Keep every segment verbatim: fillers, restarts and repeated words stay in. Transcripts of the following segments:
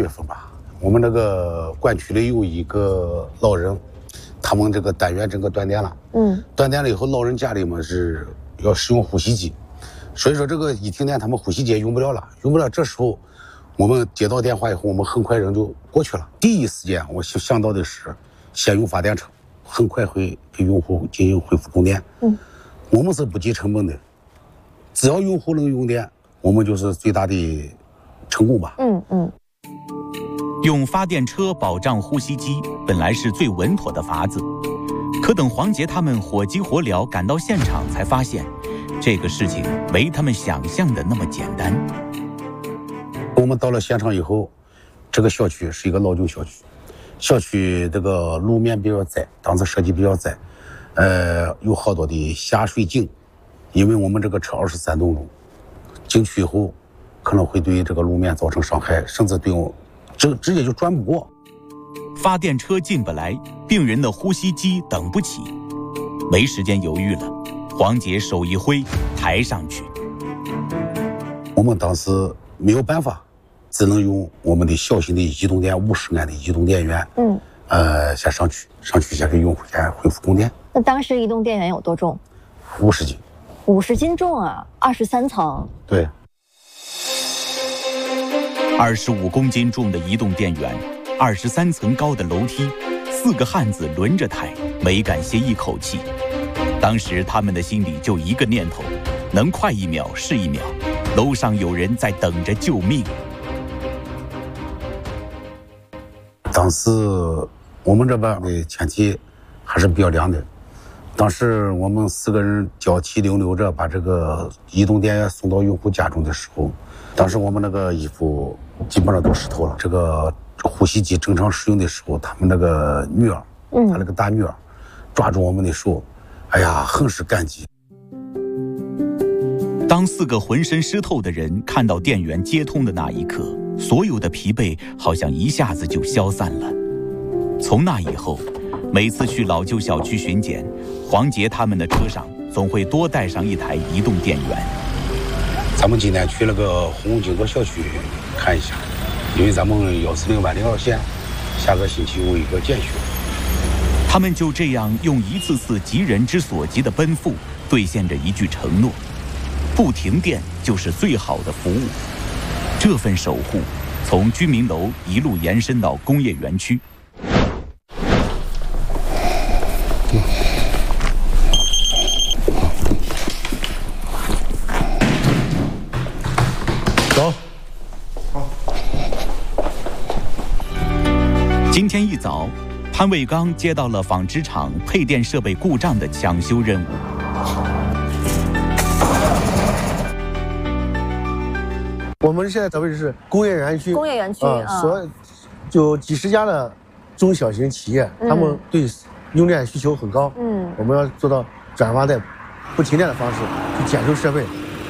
月份吧，我们那个管区里有一个老人，他们这个单元整个断电了。嗯，断电了以后，老人家里面是要使用呼吸机，所以说这个一停电，他们呼吸机也用不了了，用不了。这时候，我们接到电话以后，我们很快人就过去了。第一时间我想到的是，先用发电车，很快会给用户进行恢复供电。嗯，我们是不计成本的，只要用户能用电，我们就是最大的成功吧。 嗯嗯。 用发电车保障呼吸机本来是最稳妥的法子，可等黄杰他们火急火燎赶到现场，才发现这个事情没他们想象的那么简单。 我们到了现场以后，这个小区是一个老旧小区，小区这个路面比较窄，当时设计比较窄，呃，有好多的下水井，因为我们这个车二十三栋楼，进去以后可能会对这个路面造成伤害，甚至对我直直接就转不过。 发电车进不来，病人的呼吸机等不起，没时间犹豫了，黄杰手一挥，抬上去。 我们当时没有办法，只能用我们的小型的移动电五十安的移动电源，嗯，呃，先上去，上去先给用户先恢复供电。 那当时移动电源有多重？ 五十斤。 五十斤重啊！二十三层。 对。 二十五公斤重的移动电源，二十三层高的楼梯，四个汉子轮着抬，没敢歇一口气。当时他们的心里就一个念头，能快一秒是一秒，楼上有人在等着救命。 当时我们这边的天气还是比较凉的，当时我们四个人娇气溜溜着把这个移动电源送到用户家中的时候，当时我们那个衣服基本上都湿透了。这个呼吸机正常使用的时候，他们那个女儿，嗯，他那个大女儿抓住我们的手，哎呀，很是感激。 当四个浑身湿透的人看到电源接通的那一刻，所有的疲惫好像一下子就消散了。从那以后，每次去老旧小区巡检，黄杰他们的车上总会多带上一台移动电源。 咱们今天去那个红景座小区看一下，因为咱们幺四零万零二线下个星期有一个检修。 他们就这样用一次次急人之所急的奔赴，兑现着一句承诺：不停电就是最好的服务。这份守护从居民楼一路延伸到工业园区。 走。 好。 今天一早，潘卫刚接到了纺织厂配电设备故障的抢修任务。 我们现在这位置是工业园区， 工业园区啊， 啊所就几十家的中小型企业，嗯、他们对用电需求很高。嗯，我们要做到转发带不停电的方式去检修设备。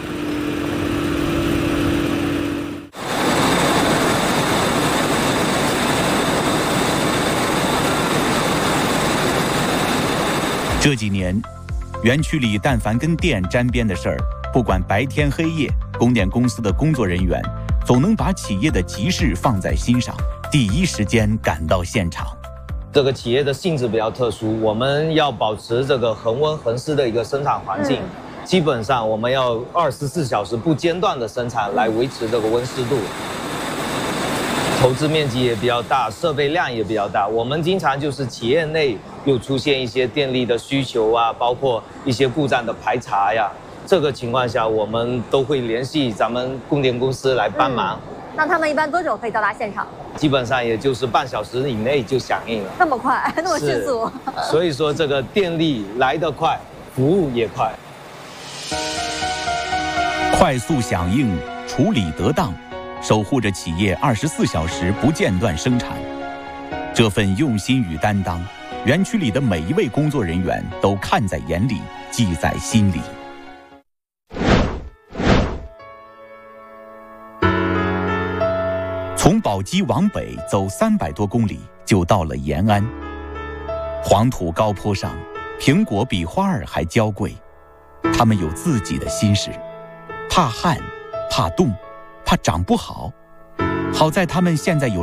这几年，园区里但凡跟电沾边的事儿，不管白天黑夜，供电公司的工作人员总能把企业的急事放在心上，第一时间赶到现场。 这个企业的性质比较特殊，我们要保持这个恒温恒湿的一个生产环境，嗯、基本上我们要二十四小时不间断的生产来维持这个温湿度。投资面积也比较大，设备量也比较大。我们经常就是企业内又出现一些电力的需求啊，包括一些故障的排查呀。这个情况下，我们都会联系咱们供电公司来帮忙。 嗯、那他们一般多久可以到达现场？ 基本上也就是半小时以内就响应了。 那么快，那么迅速。 所以说，这个电力来得快，服务也快。 快速响应，处理得当。守护着企业二十四小时不间断生产，这份用心与担当，园区里的每一位工作人员都看在眼里，记在心里。从宝鸡往北走三百多公里，就到了延安。黄土高坡上，苹果比花儿还娇贵。他们有自己的心事，怕旱，怕冻。怕长不好，好在他们现在有